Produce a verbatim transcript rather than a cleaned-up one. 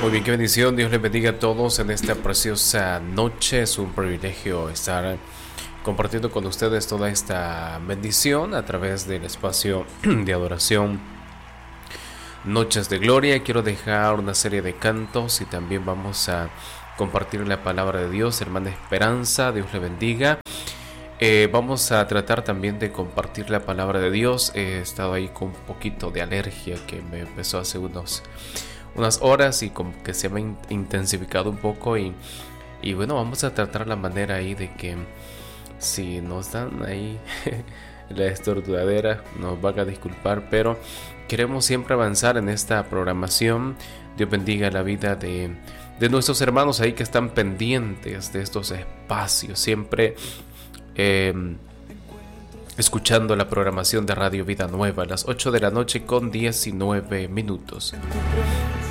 Muy bien, qué bendición. Dios les bendiga a todos en esta preciosa noche. Es un privilegio estar compartiendo con ustedes toda esta bendición a través del espacio de adoración Noches de Gloria. Quiero dejar una serie de cantos y también vamos a compartir la palabra de Dios. Hermana Esperanza, Dios le bendiga. Eh, vamos a tratar también de compartir la palabra de Dios. He estado ahí con un poquito de alergia que me empezó hace unos unas horas y como que se me ha intensificado un poco y, y bueno, vamos a tratar la manera ahí de que si nos dan ahí la estornudadera nos van a disculpar, pero queremos siempre avanzar en esta programación. Dios bendiga la vida de, de nuestros hermanos ahí que están pendientes de estos espacios, siempre eh, escuchando la programación de Radio Vida Nueva a las ocho de la noche con diecinueve minutos.